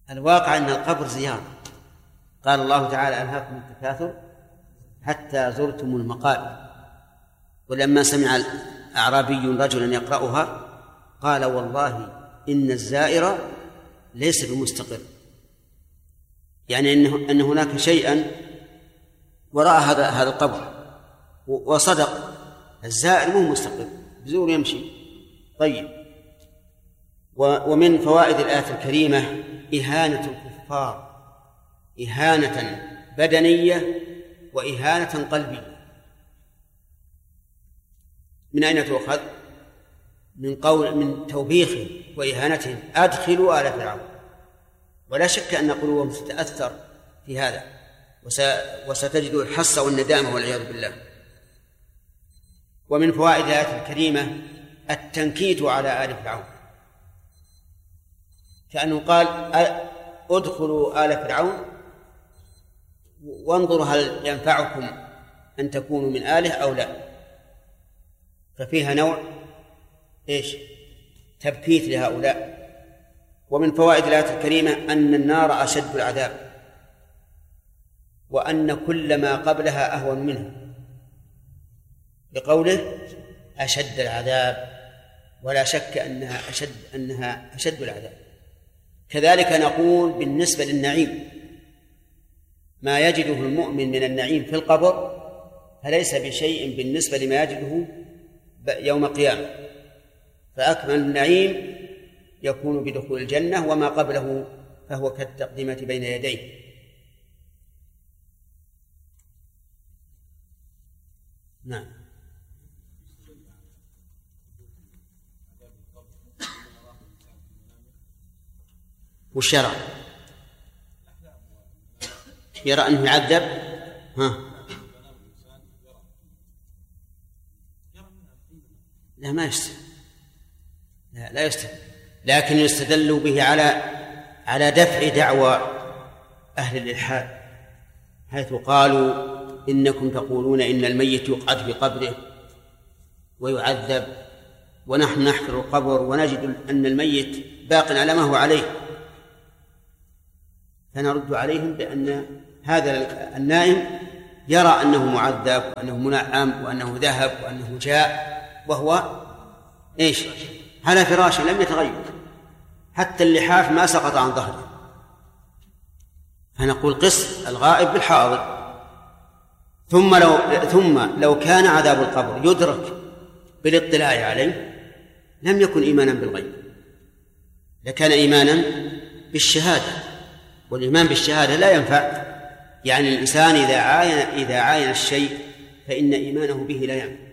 الواقع أن القبر زيارة. قال الله تعالى ألهاكم التكاثر حتى زرتم المقابر. ولما سمع أعرابي رجلا يقرأها قال والله إن الزائر ليس بمستقر، يعني أن هناك شيئا وراء هذا القبر. وصدق، الزائر مو مستقر، بزور يمشي. طيب، ومن فوائد الآية الكريمة إهانة الكفار، إهانة بدنية وإهانة قلبية. من أين تؤخذ؟ من توبيخهم وإهانتهم: أدخلوا آل فرعون. ولا شك أن قلوبهم ستتأثر في هذا، وستجد الحص والندامة والعياذ بالله. ومن فوائد الآية الكريمة التنكيت على آل فرعون، كأنه قال ادخلوا آل فرعون وانظروا هل ينفعكم أن تكونوا من آله أو لا. ففيها نوع تبكيت لهؤلاء. ومن فوائد الآية الكريمة أن النار أشد العذاب، وأن كل ما قبلها أهون منه، بقوله أشد العذاب، ولا شك أنها أشد العذاب. كذلك نقول بالنسبة للنعيم: ما يجده المؤمن من النعيم في القبر فليس بشيء بالنسبة لما يجده يوم القيامة. فأكمل النعيم يكون بدخول الجنة، وما قبله فهو كالتقدمة بين يديه. نعم. والشرع يرى أنه يعذب. لا، ما يستدل. لا يستدل، لكن يستدل به على دفع دعوى أهل الإلحاد، حيث قالوا إنكم تقولون إن الميت يقعد في قبره ويعذب، ونحن نحفر القبر ونجد أن الميت باق على ما هو عليه، فنرد عليهم بأن هذا النائم يرى أنه معذب وأنه منعم وأنه ذهب وأنه جاء وهو على فراشه لم يتغير، حتى اللحاف ما سقط عن ظهره. فنقول قس الغائب بالحاضر. ثم لو كان عذاب القبر يدرك بالاطلاع عليه لم يكن إيمانا بالغيب، لكان إيمانا بالشهادة، والإيمان بالشهادة لا ينفع. يعني الإنسان إذا عاين الشيء فإن إيمانه به لا ينفع.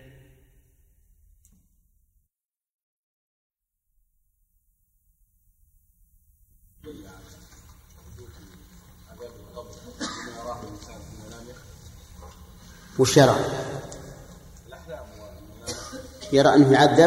والشرع يرى أنه يعذب.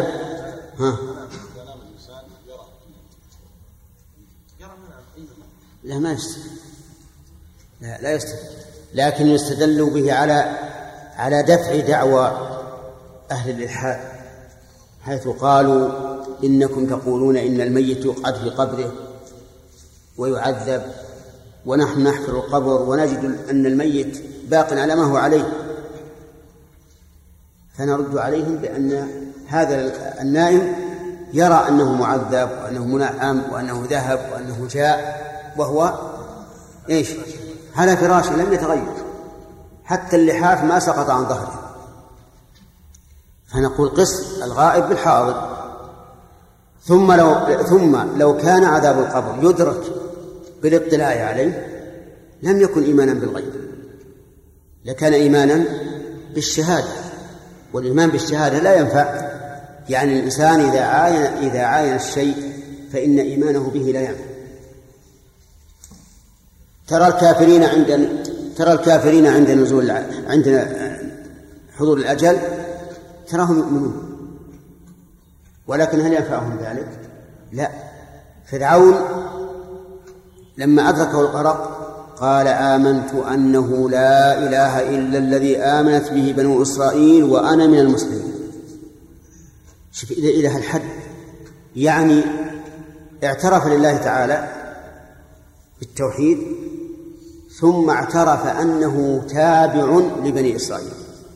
لا، ما يستدل. لا يستدل، لكن يستدل به على دفع دعوى أهل الإلحاد، حيث قالوا إنكم تقولون إن الميت يقعد في قبره ويعذب، ونحن نحفر القبر ونجد أن الميت باق على ما هو عليه، فنرد عليهم بأن هذا النائم يرى أنه معذب وأنه منعم وأنه ذهب وأنه جاء وهو على فراشه لم يتغير، حتى اللحاف ما سقط عن ظهره. فنقول قس الغائب بالحاضر. ثم لو كان عذاب القبر يدرك بالاطلاع عليه لم يكن إيمانا بالغيب، لكان إيمانا بالشهادة، والإيمان بالشهادة لا ينفع. يعني الإنسان إذا عاين الشيء فإن إيمانه به لا ينفع. ترى الكافرين عند حضور الأجل تراهم يؤمنون، ولكن هل ينفعهم ذلك؟ لا. فرعون لما أدركه الغرق قال آمنت أنه لا إله إلا الذي آمنت به بنو إسرائيل وأنا من المسلمين. شوف إلى الحد، يعني اعترف لله تعالى بالتوحيد ثم اعترف أنه تابع لبني إسرائيل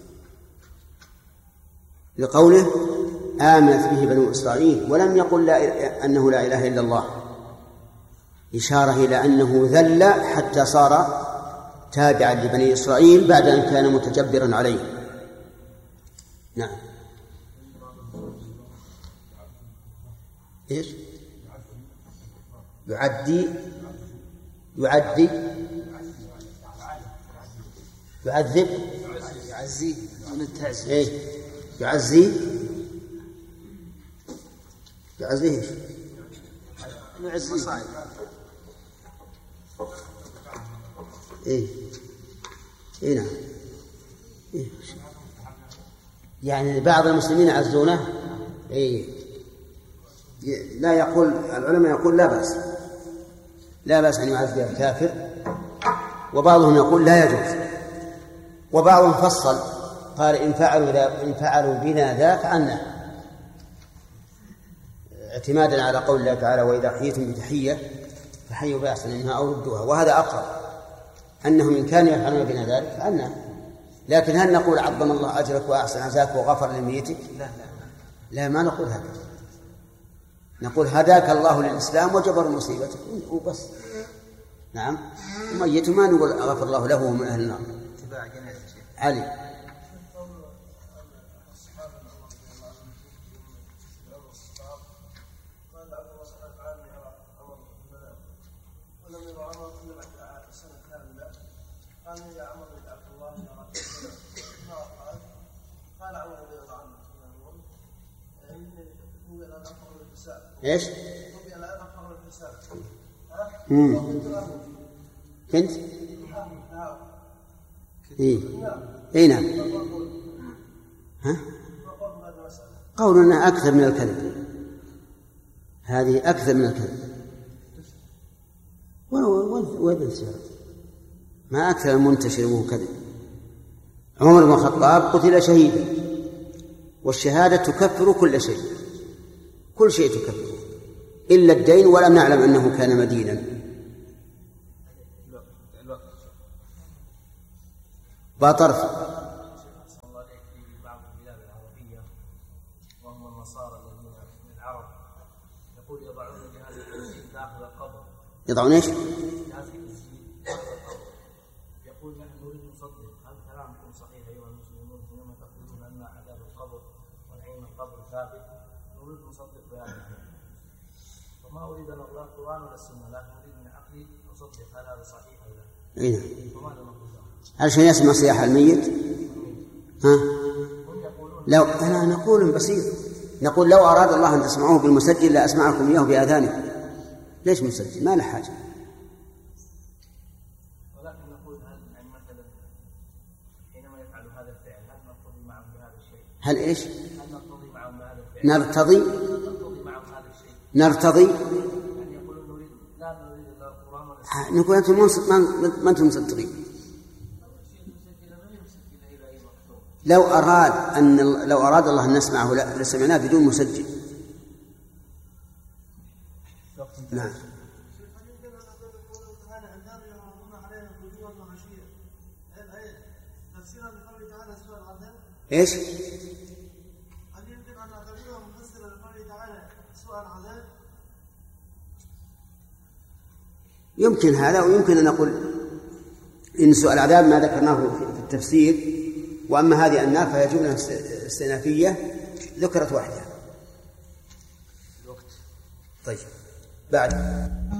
لقوله آمنت به بنو إسرائيل، ولم يقل أنه لا إله إلا الله، إشارة إلى أنه ذل حتى صار تابعا لبني إسرائيل بعد أن كان متجبرا عليه. نعم. إيش؟ يعذب من التعزيز. إيه؟ يعزي إيش؟ يعزي صعب. إيه نعم. إيه؟ يعني بعض المسلمين يعزونه. إيه؟ لا، يقول العلماء يقول لا بأس أن يعذب الكافر، وبعضهم يقول لا يجوز، وبعضهم فصل قال إن فعلوا بنا ذا فعلنا، اعتمادا على قول الله تعالى وإذا حييتم بتحية فحيوا بأحسن منها أو ردوها، وهذا أقرب أنهم إن كانوا يفعلون بنا ذلك فعلنا. لكن هل نقول عظم الله أجرك وأحسن عزاك وغفر لميتك؟ لا، ما نقول هذا. نقول هداك الله للإسلام وجبر مصيبتك وبس. نعم. ميت ما نقول غفر الله له من أهل النار. علي. ايش؟ كنت؟ اي نعم. ها؟ قولنا أكثر من الكذب، هذه أكثر من الكذب. وين ما أكثر المنتشر وهو كذب. عمر بن الخطاب قتل شهيدا، والشهادة تكفر كل شيء، كل شيء تكفر إلا الدين، ولم نعلم أنه كان مدينا. باطرف. بعض البلاد العربية وهم النصارى الذين من العرب يقول يضعون جهاز التسجيل داخل القبر. يضعون ايش؟ جهاز التسجيل داخل القبر. يقول نحن نريد نصدق هل كلامكم صحيح أيها المسلمون حينما تقولون أن عذاب القبر ونعيم القبر ثابت؟ نريد نصدق بهذا، وما أريد أن أقرأ القرآن ولا السنة، لكن أريد من عقلي أصدق هل هذا صحيح أو لا. أين؟ هل شيء يسمع صياح الميت؟ ها؟ لو أنا نقول بسيط، نقول لو أراد الله أن تسمعوه بالمسجل لأسمعكم إياه بآذانكم. ليش مسجل؟ ما له حاجة. ولكن نقول هل مثلا حينما يفعل هذا الفعل هل نرتضي معه بهذا الشيء؟ هل إيش؟ هل نرتضي معه بهذا الفعل؟ نرتضي معه هذا الشيء. نرتضي. يعني يقولون نريد لا نريد إلا القرآن ولا. نقول أنتم ما أنتم مصدقين. لو أراد الله أن نسمعه لسمعناه بدون مسجل. نعم. ايش؟ هل يمكن ان نعتبره مفسرا لقوله تعالى سوء العذاب؟ يمكن هذا، ويمكن ان نقول ان سوء العذاب ما ذكرناه في التفسير، واما هذه النار فهي جمله استئنافيه ذكرت وحدها. طيب بعد